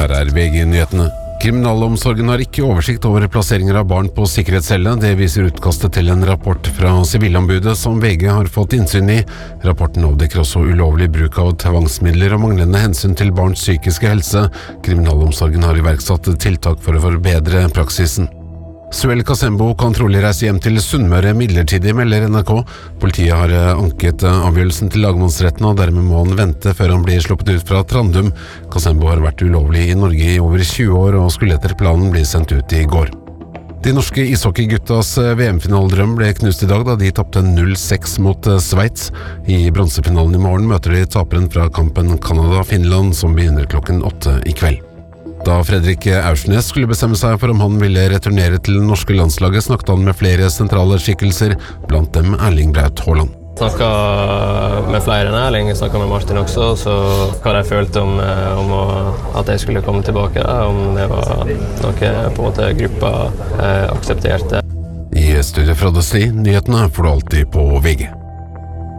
Her VG-nyhetene. Kriminalomsorgen har ikke oversikt over plasseringer av barn på sikkerhetscelle. Det viser utkastet til en rapport fra Sivilombudet som VG har fått innsyn i. Rapporten avdekker også ulovlig bruk av tvangsmidler og manglende hensyn til barns psykiske helse. Kriminalomsorgen har iverksatt tiltak for å forbedre praksisen. Suel Kasembo kan trolig reise hjem til Sunnmøre midlertidig, melder NRK. Politiet har anket avgjørelsen til lagmannsretten, og dermed må han vente før han blir sluppet ut fra Trandum. Kasembo har vært ulovlig i Norge i over 20 år, og skulle etter planen bli sendt ut i går. De norske ishockeyguttas VM-finaledrøm ble knust i dag da de tapte 0-6 mot Sveits. I bronsefinalen i morgen møter de taperen fra kampen Canada-Finland, som begynner klokken 8 i kveld. Da Fredrik Aursnes skulle bestemme seg for om han ville returnere til det norske landslaget, snakket han med flere sentrale skikkelser, blant dem Erling Braut Haaland. Snakket med flere enn Erling, snakket med Martin også, så hva de følte om at jeg skulle komme tilbake, om det var noe på en måte gruppa aksepterte. I studiet fra Døsli, nyhetene får du alltid på VG.